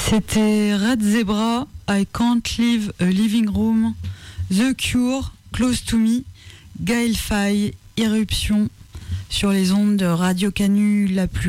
C'était Red Zebra, I Can't Leave a Living Room, The Cure, Close to Me, Gaël Faye, Irruption, sur les ondes de Radio Canu, la plus